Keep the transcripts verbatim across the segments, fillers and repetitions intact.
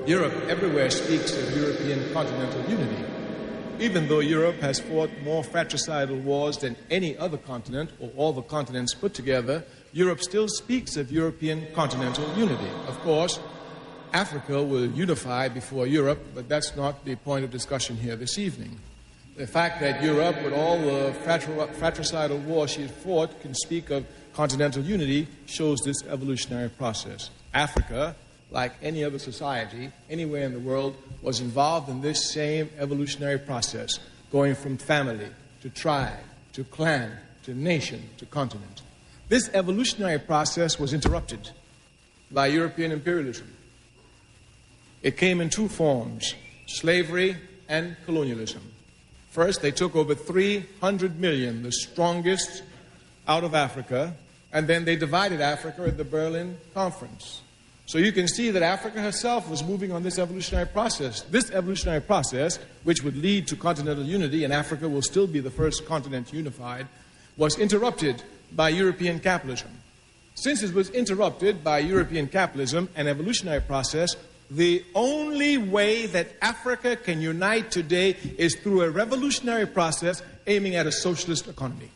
Europe everywhere speaks of European continental unity. Even though Europe has fought more fratricidal wars than any other continent, or all the continents put together, Europe still speaks of European continental unity. Of course, Africa will unify before Europe, but that's not the point of discussion here this evening. The fact that Europe, with all the fratricidal wars she had fought, can speak of continental unity shows this evolutionary process. Africa, like any other society anywhere in the world, was involved in this same evolutionary process, going from family to tribe to clan to nation to continent. This evolutionary process was interrupted by European imperialism. It came in two forms, slavery and colonialism. First, they took over three hundred million, the strongest, out of Africa, and then they divided Africa at the Berlin Conference. So you can see that Africa herself was moving on this evolutionary process. This evolutionary process, which would lead to continental unity, and Africa will still be the first continent unified, was interrupted by European capitalism. Since it was interrupted by European capitalism, an evolutionary process, the only way that Africa can unite today is through a revolutionary process aiming at a socialist economy.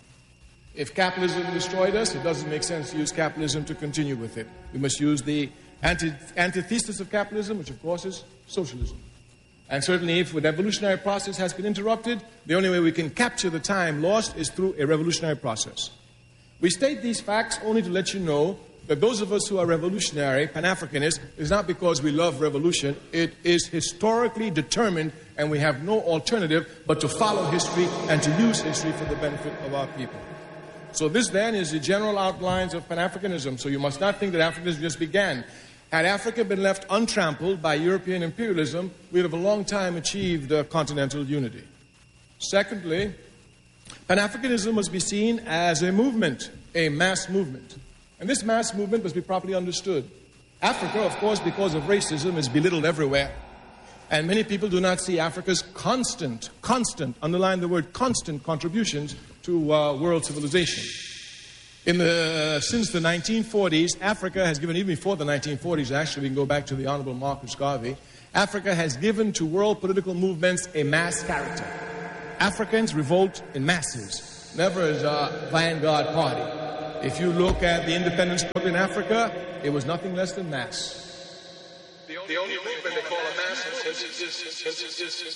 If capitalism destroyed us, it doesn't make sense to use capitalism to continue with it. We must use the anti antithesis of capitalism, which of course is socialism. And certainly if the evolutionary process has been interrupted, the only way we can capture the time lost is through a revolutionary process. We state these facts only to let you know that those of us who are revolutionary, Pan-Africanists, is not because we love revolution. It is historically determined, and we have no alternative but to follow history and to use history for the benefit of our people. So this then is the general outlines of Pan-Africanism. So you must not think that Africanism just began. Had Africa been left untrampled by European imperialism, we would have a long time achieved uh, continental unity. Secondly, Pan-Africanism must be seen as a movement, a mass movement. And this mass movement must be properly understood. Africa, of course, because of racism, is belittled everywhere. And many people do not see Africa's constant, constant, underline the word constant, contributions to uh, world civilization. In the, uh, since the nineteen forties, Africa has given, even before the nineteen forties, actually, we can go back to the Honorable Marcus Garvey, Africa has given to world political movements a mass character. Africans revolt in masses, never as a vanguard party. If you look at the independence struggle in Africa, it was nothing less than mass. The only movement they call a mass is